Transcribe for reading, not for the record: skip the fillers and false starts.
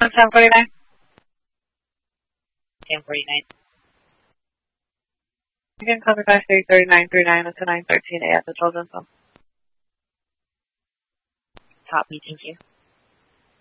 1049. 1049. You can call me back 3939 to 913A at the children's home. Copy, thank you.